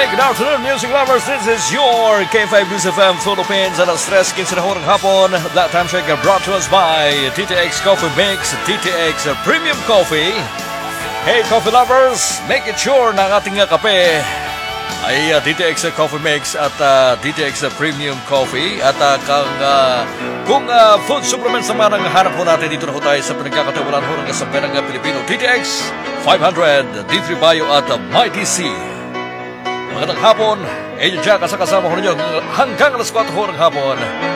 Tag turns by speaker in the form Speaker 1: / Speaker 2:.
Speaker 1: Good afternoon, music lovers. This is your K5 News FM Philippines at Stress 15 na horang hapon. That time check brought to us by TTX Coffee Mix, TTX Premium Coffee. Hey, coffee lovers, make it sure na ang ating kape ay TTX Coffee Mix at TTX Premium Coffee. At kung food supplements naman ang hanap po natin, dito na po tayo sa pinagkakatawalan ho ng kasambayan ng Pilipino. TTX 500, D3 Bio at Mighty C. Magandang hapon, Edyo Jack, kasama ko ninyo hanggang alas 4 ho ng hapon.